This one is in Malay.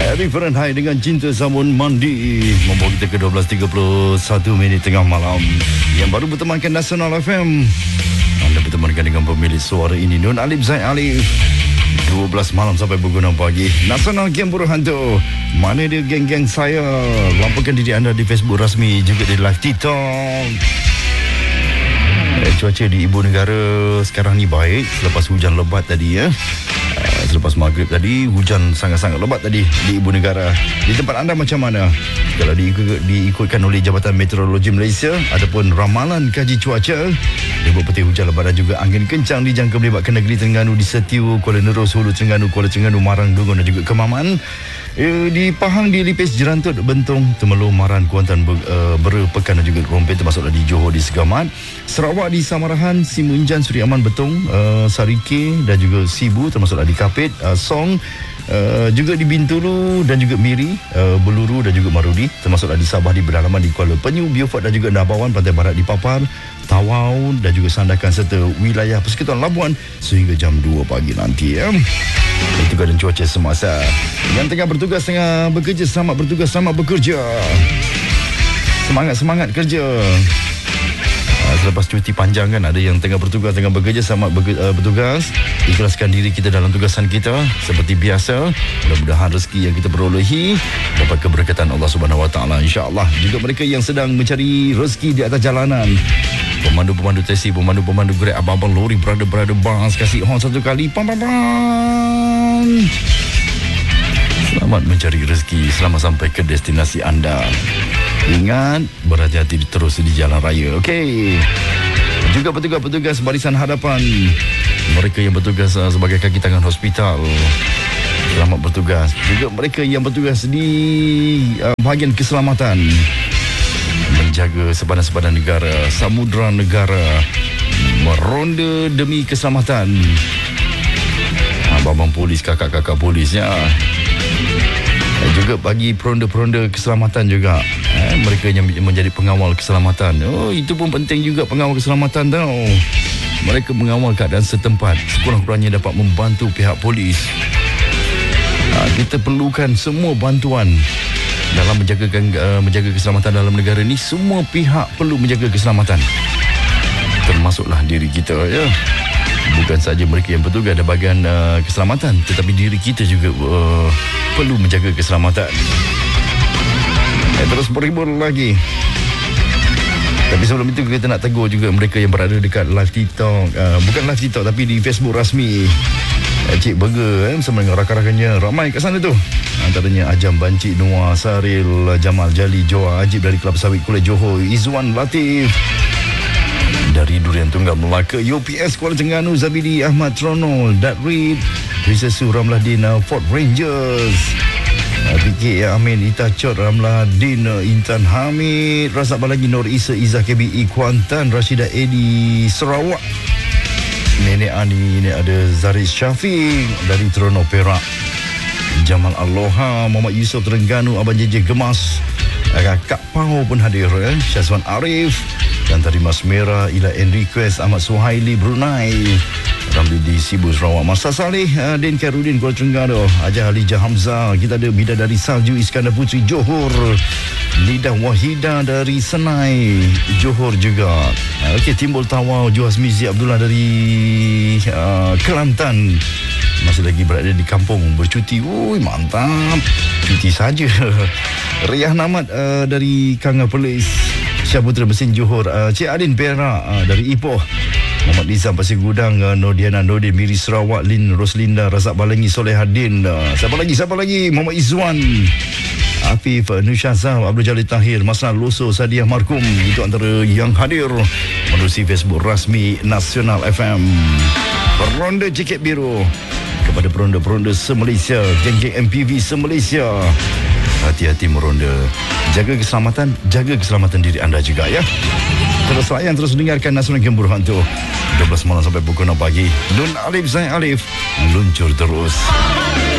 Harry Fahrenheit dengan Cinta Sambun Mandi membawa kita ke 12.31 minit tengah malam. Yang baru bertemankan Nasional FM, anda bertemankan dengan pemilik suara ini Nun Alif Zaid Alif. 12 malam sampai pukul 6 pagi. Nasional Gembur Hantu. Mana dia geng-geng saya? Lampirkan diri anda di Facebook rasmi, juga di live TikTok. Cuaca di ibu negara sekarang ni baik selepas hujan lebat tadi ya. Selepas maghrib tadi hujan sangat-sangat lebat tadi di ibu negara. Di tempat anda macam mana? Kalau diikutkan oleh Jabatan Meteorologi Malaysia ataupun ramalan kaji cuaca, dia berpetik hujan lebat dan juga angin kencang dijangka melibatkan negeri Terengganu di Setiu, Kuala Nerus, Hulu Terengganu, Kuala Terengganu, Marang, Dungun dan juga Kemaman. Di Pahang, di Lipis, Jerantut, Bentong, Temelung, Maran, Kuantan, Bera, Pekan dan juga Rompin, termasuklah di Johor, di Segamat. Sarawak di Samarahan, Simunjan, Seri Aman, Betong, Sarike dan juga Sibu, termasuklah di Kapit, Song, juga di Bintulu dan juga Miri, Beluru dan juga Marudi, termasuklah di Sabah, di Berdalaman, di Kuala Penyu, Beaufort dan juga Nabawan, Pantai Barat di Papar, Tawau dan juga Sandakan serta wilayah Persekutuan Labuan sehingga jam 2 pagi nanti ya. Itu keadaan cuaca semasa. Yang tengah bertugas, tengah bekerja, selamat bertugas, selamat bekerja. Semangat kerja. Selepas cuti panjang kan, ada yang tengah bertugas, tengah bekerja, selamat bertugas. Ikhlaskan diri kita dalam tugasan kita seperti biasa. Mudah-mudahan rezeki yang kita perolehi dapat keberkatan Allah Subhanahu Wa Taala, insya-Allah. Juga mereka yang sedang mencari rezeki di atas jalanan, pemandu-pemandu taksi, pemandu-pemandu Grab, abang-abang lori, berada-berada bas, kasih horn satu kali, pam. Selamat mencari rezeki, selamat sampai ke destinasi anda. Ingat, berhati-hati terus di jalan raya, okey? Juga petugas-petugas barisan hadapan, mereka yang bertugas sebagai kaki tangan hospital, selamat bertugas. Juga mereka yang bertugas di bahagian keselamatan, menjaga sepadan-sepadan negara, samudera negara, meronda demi keselamatan. Abang-abang polis, kakak-kakak polis ya. Juga bagi peronda-peronda keselamatan juga, mereka yang menjadi pengawal keselamatan. Oh, itu pun penting juga, pengawal keselamatan tau. Mereka mengawal keadaan setempat, sekurang-kurangnya dapat membantu pihak polis. Kita perlukan semua bantuan dalam menjaga keselamatan dalam negara ni. Semua pihak perlu menjaga keselamatan, termasuklah diri kita ya. Bukan saja mereka yang bertugas di bahagian keselamatan, tetapi diri kita juga perlu menjaga keselamatan. Terus berhibur lagi. Tapi sebelum itu kita nak tegur juga mereka yang berada dekat live TikTok, bukan live TikTok tapi di Facebook rasmi Cik Burger bersama dengan rakan-rakannya. Ramai kat sana tu, antaranya Ajam, Banci, Noah, Saril, Jamal, Jali, Joa, Ajib dari Kelab Sawit Kuala Johor, Izwan, Latif dari Durian Tunggal Melaka, UPS Kuala Terengganu, Zabidi, Ahmad, Tronol, Datrid, Risesu, Ramlahdin, Fort Rangers, PK Amin, Ita Chot, Ramlahdin, Intan Hamid, Razak Balagi, Nur Isa, Izzah KBI, Kuantan, Rashida Edi, Sarawak, Nenek Ani, ini ada Zaris Syafiq dari Terengganu Perak, Jamal Aloha, Muhammad Yusof Terengganu, Abang JJ Gemas, Kak Pau pun hadir, Syazwan Arif dan tadi Mas Merah, Ila Enriquez, Ahmad Suhaili, Brunei, Ramli di Sibu, Sarawak, Masa Saleh, Din Karudin, Kuala Terengganu, Ajah Halijah Hamzah, kita ada Bidadari Salju, Iskandar Putri, Johor, Lidah Wahida dari Senai, Johor juga. Okey, Timbul Tawau, Juhas Mizi Abdullah dari Kelantan, masih lagi berada di kampung bercuti. Ui, mantap, cuti saja. Riah Namat dari Kanga Perlis, Syaputra Mesin Johor, Cik Adin Perak dari Ipoh, Muhammad Nizam Pasir Gudang, Nodiana Nordin, Miri Sarawak, Lin Roslinda, Razak Balangi, Soleh Hadin, siapa lagi, Muhammad Izzuan, Afif, Nusyazah, Abdul Jalil Tahir, Masnal Loso, Sadiah Markum. Itu antara yang hadir menerusi Facebook rasmi Nasional FM. Peronda Jaket Biru, kepada peronda-peronda se-Malaysia, geng-geng MPV se-Malaysia, hati-hati meronda. Jaga keselamatan diri anda juga ya. Terus layan, terus dengarkan Nasional Gembur Hantu 12 malam sampai pukul 6 pagi. Nun Alif Zaid Alif, luncur terus.